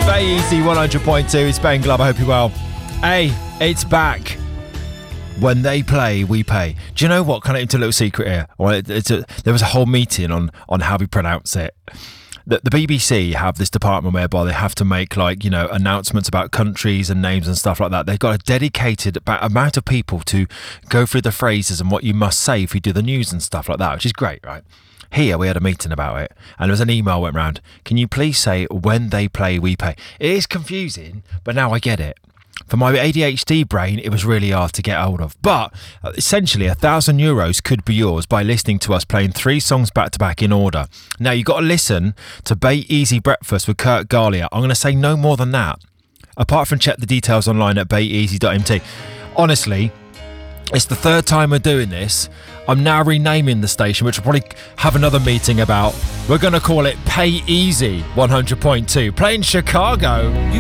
Bay Easy 100.2. It's Ben Glove. I hope you're well. Hey, it's back. When they play, we pay. Do you know what? Can I into a little secret here? Well, there was a whole meeting on how we pronounce it. The BBC have this department whereby they have to make, like, you know, announcements about countries and names and stuff like that. They've got a dedicated amount of people to go through the phrases and what you must say if you do the news and stuff like that, which is great, right? Here we had a meeting about it, and there was an email went round. Can you please say when they play, we pay? It is confusing, but now I get it. For my ADHD brain, it was really hard to get hold of. But essentially, €1,000 could be yours by listening to us playing 3 songs back to back in order. Now, you've got to listen to Bay Easy Breakfast with Kurt Garlia. I'm going to say no more than that. Apart from check the details online at bayeasy.mt. Honestly, it's the 3rd time we're doing this. I'm now renaming the station, which we'll probably have another meeting about. We're going to call it Pay Easy 100.2. Playing Chicago.